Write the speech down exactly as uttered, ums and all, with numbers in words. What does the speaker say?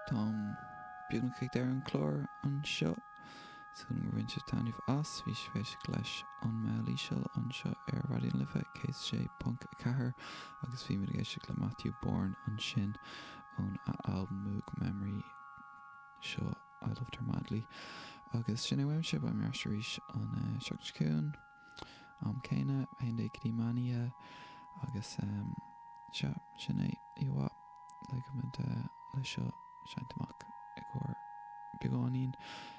Tom beagna chuig dar an chlór an seo Sún go rinse tainmh as bhí féis leis an meí seo an seo ar radio'n lifa cés sé punt cethair agus bhí mar géise le Matthew Bourne an sin ón album Moog Memory seo I Loved Her Madly agus sin é weimse ba mar ríis an uh, seachtascún am céine héana go dtí mania agus um, se sin é iha le go mid uh, lei seo seintamach ag gcóir beagáinín